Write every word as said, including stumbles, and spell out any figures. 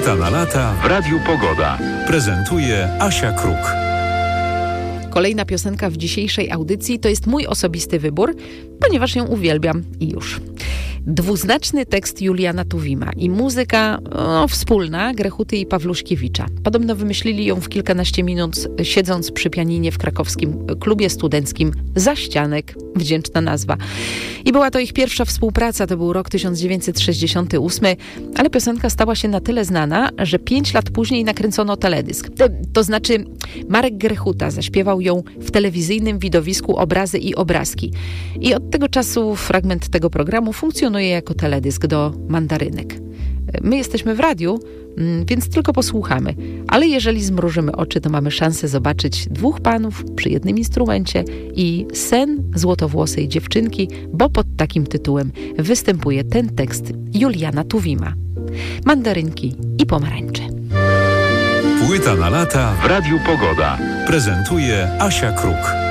Płyta na lata w Radiu Pogoda. Prezentuje Asia Kruk. Kolejna piosenka w dzisiejszej audycji to jest mój osobisty wybór, ponieważ ją uwielbiam i już. Dwuznaczny tekst Juliana Tuwima i muzyka no, wspólna Grechuty i Pawluszkiewicza. Podobno wymyślili ją w kilkanaście minut, siedząc przy pianinie w krakowskim klubie studenckim Zaścianek. Wdzięczna nazwa. I była to ich pierwsza współpraca, to był rok tysiąc dziewięćset sześćdziesiąty ósmy, ale piosenka stała się na tyle znana, że pięć lat później nakręcono teledysk. To, to znaczy Marek Grechuta zaśpiewał ją w telewizyjnym widowisku Obrazy i Obrazki. I od tego czasu fragment tego programu funkcjonuje jako teledysk do mandarynek. My jesteśmy w radiu, więc tylko posłuchamy. Ale jeżeli zmrużymy oczy, to mamy szansę zobaczyć dwóch panów przy jednym instrumencie i sen złotowłosej dziewczynki, bo pod takim tytułem występuje ten tekst Juliana Tuwima. Mandarynki i pomarańcze. Płyta na lata w Radiu Pogoda. Prezentuje Asia Kruk.